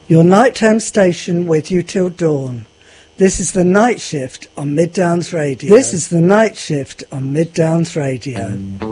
Your nighttime station with you till dawn. This is the night shift on Mid Downs Radio. This is the night shift on Mid Downs Radio.